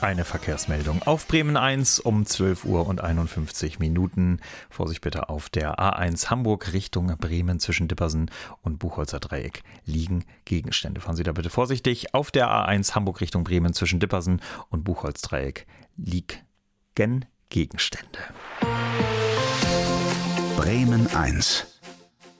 Eine Verkehrsmeldung auf Bremen 1 um 12 Uhr und 51 Minuten. Vorsicht bitte, auf der A1 Hamburg Richtung Bremen zwischen Dippersen und Buchholzer Dreieck liegen Gegenstände. Fahren Sie da bitte vorsichtig. Auf der A1 Hamburg Richtung Bremen zwischen Dippersen und Buchholz Dreieck liegen Gegenstände. Bremen 1